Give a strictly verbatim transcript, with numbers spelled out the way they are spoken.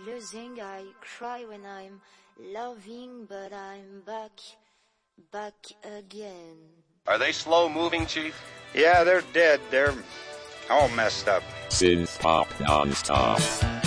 losing, I cry when I'm loving, but I'm back, back again. Are they slow moving, Chief? Yeah, they're dead. They're all messed up. Synth pop non-stop.